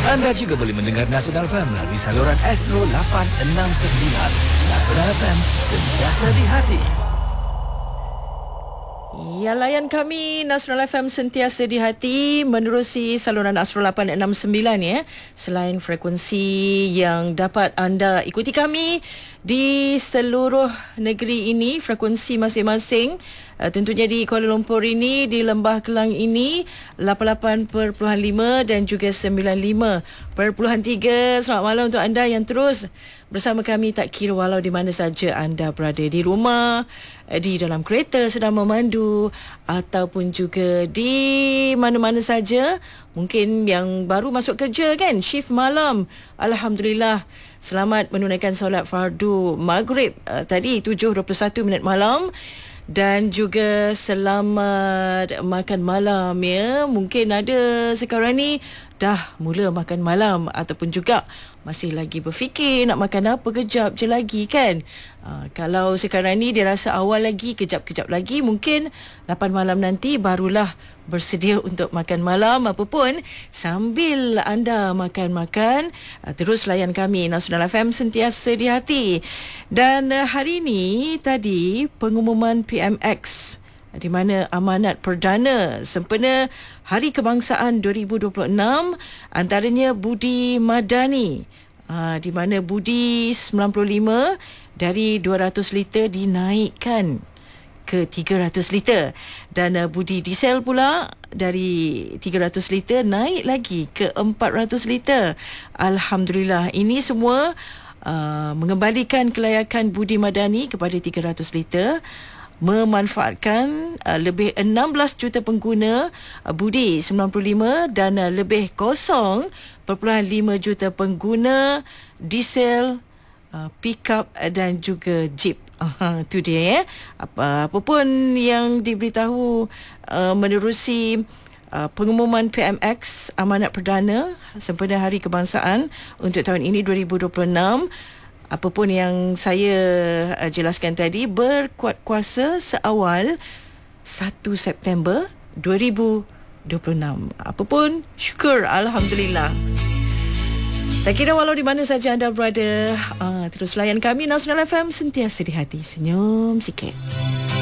Anda juga boleh mendengar Nasional FM melalui saluran Astro 869. Nasional FM, sentiasa di hati. Ya, layan kami Nasional FM sentiasa di hati menerusi saluran Astro 869 ya. Selain frekuensi yang dapat anda ikuti kami di seluruh negeri ini, frekuensi masing-masing, tentunya di Kuala Lumpur ini, di Lembah Kelang ini 88.5 dan juga 95.3. Selamat malam untuk anda yang terus bersama kami, tak kira walau di mana saja anda berada, di rumah, di dalam kereta sedang memandu, ataupun juga di mana-mana saja. Mungkin yang baru masuk kerja kan, shift malam. Alhamdulillah, selamat menunaikan solat fardu maghrib tadi 7.21 malam. Dan juga selamat makan malam ya. Mungkin ada sekarang ni dah mula makan malam, ataupun juga masih lagi berfikir nak makan apa, kejap je lagi kan. Kalau sekarang ni dia rasa awal lagi, kejap-kejap lagi, mungkin 8 malam nanti barulah bersedia untuk makan malam. Apapun, sambil anda makan-makan, terus layan kami Nasional FM sentiasa di hati. Dan hari ini tadi pengumuman PMX, di mana amanat perdana sempena Hari Kebangsaan 2026, antaranya Budi Madani, di mana Budi 95 dari 200 liter dinaikkan ke 300 liter, dan budi diesel pula dari 300 liter naik lagi ke 400 liter. Alhamdulillah, ini semua mengembalikan kelayakan Budi Madani kepada 300 liter, memanfaatkan lebih 16 juta pengguna Budi 95 dan lebih 0.5 juta pengguna diesel, pickup dan juga jeep. Itu dia ya. Apapun yang diberitahu menerusi pengumuman PMX amanat perdana sempena Hari Kebangsaan untuk tahun ini 2026. Apapun yang saya jelaskan tadi berkuat kuasa seawal 1 September 2026. Apapun, syukur, Alhamdulillah. Tak kira walau di mana saja anda berada, terus layan kami Nasional FM sentiasa di hati. Senyum sikit.